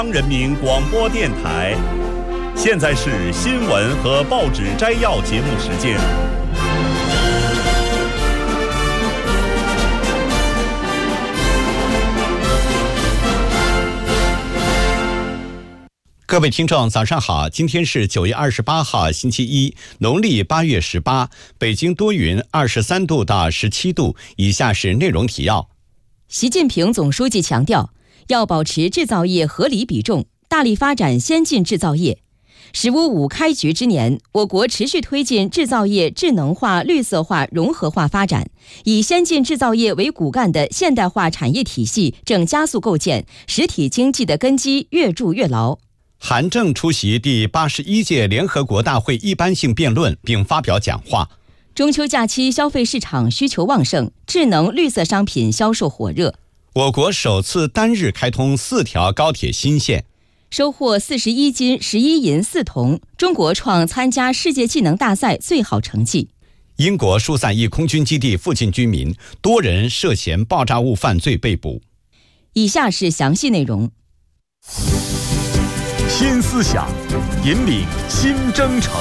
人民广播电台，现在是新闻和报纸摘要节目时间。 各位听众早上好，今天是9月28号星期一，农历8月18，北京多云，23度到17度。以下是内容提要。 习近平总书记强调，要保持制造业合理比重，大力发展先进制造业。“十五五”开局之年，我国持续推进制造业智能化、绿色化、融合化发展，以先进制造业为骨干的现代化产业体系正加速构建，实体经济的根基越筑越牢。 韩正出席第81届联合国大会一般性辩论并发表讲话。 中秋假期消费市场需求旺盛，智能绿色商品销售火热。 我国首次单日开通4条高铁新线， 收获41金、11银、4铜，中国创参加世界技能大赛最好成绩。 英国疏散一空军基地附近居民，多人涉嫌爆炸物犯罪被捕。 以下是详细内容。 新思想，引领新征程。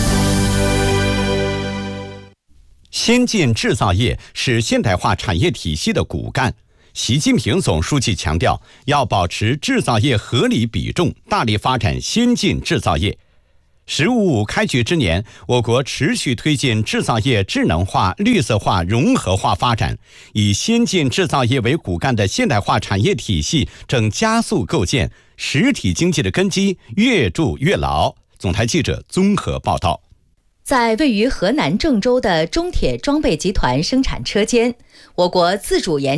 先进制造业是现代化产业体系的骨干。习近平总书记强调，要保持制造业合理比重，大力发展先进制造业。“十五五”开局之年，我国持续推进制造业智能化、绿色化、融合化发展，以先进制造业为骨干的现代化产业体系正加速构建，实体经济的根基越筑越牢。总台记者综合报道。 在位于河南郑州的中铁装备集团生产车间，我国自主研